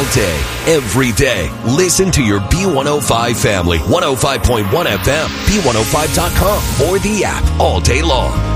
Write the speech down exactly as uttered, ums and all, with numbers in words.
all day, every day. Listen to your B one oh five family. one oh five point one F M, B one oh five dot com, or the app all day long.